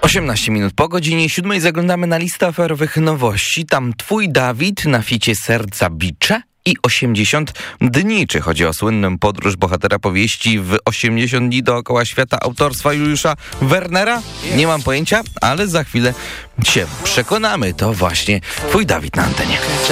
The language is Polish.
18 minut po godzinie 7 zaglądamy na listę aferowych nowości. Tam twój Dawid na ficie Serca Bicze i 80 dni. Czy chodzi o słynną podróż bohatera powieści w 80 dni dookoła świata autorstwa Juliusza Wernera? Nie mam pojęcia, ale za chwilę się przekonamy. To właśnie twój Dawid na antenie.